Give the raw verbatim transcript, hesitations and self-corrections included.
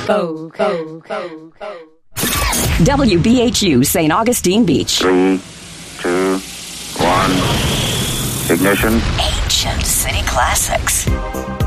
Go, go, go, go. W B H U Saint Augustine Beach. Three, two, one, ignition. Ancient City Classics.